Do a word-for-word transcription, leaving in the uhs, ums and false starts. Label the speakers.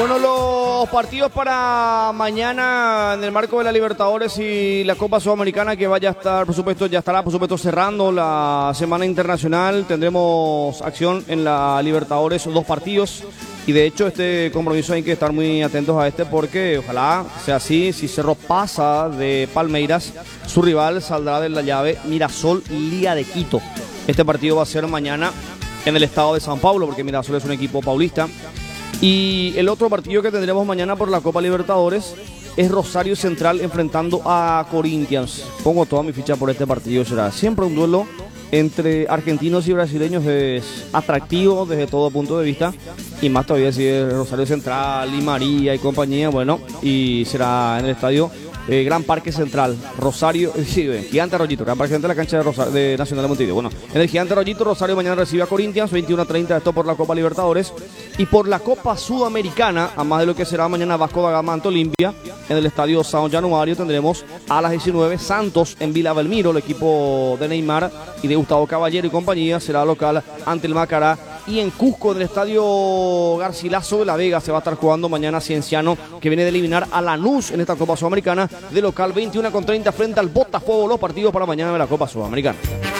Speaker 1: Bueno, los partidos para mañana en el marco de la Libertadores y la Copa Sudamericana, que vaya a estar, por supuesto, ya estará, por supuesto, cerrando la semana internacional. Tendremos acción en la Libertadores, dos partidos. Y de hecho, este compromiso hay que estar muy atentos a este porque ojalá sea así. Si Cerro pasa de Palmeiras, su rival saldrá de la llave Mirasol Liga de Quito. Este partido va a ser mañana en el estado de San Paulo, porque Mirasol es un equipo paulista. Y el otro partido que tendremos mañana por la Copa Libertadores es Rosario Central enfrentando a Corinthians. Pongo toda mi ficha por este partido. Será siempre un duelo entre argentinos y brasileños. Es atractivo desde todo punto de vista. Y más todavía si es Rosario Central y María y compañía. Bueno, y será en el estadio eh, Gran Parque Central. Rosario, eh, sí, eh, Gigante Arroyito. Gran Parque Central, la cancha de, Rosario, de Nacional de Montevideo. Bueno, en el Gigante Arroyito, Rosario mañana recibe a Corinthians, veintiuno a treinta. Esto por la Copa Libertadores. Y por la Copa Sudamericana, a más de lo que será mañana Vasco da Gama ante Olimpia, en el estadio São Januario tendremos a las diecinueve Santos en Vila Belmiro, el equipo de Neymar y de Gustavo Caballero y compañía, será local ante el Macará. Y en Cusco, en el estadio Garcilaso de la Vega, se va a estar jugando mañana Cienciano, que viene de eliminar a Lanús en esta Copa Sudamericana, de local veintiuno con treinta frente al Botafogo. Los partidos para mañana de la Copa Sudamericana.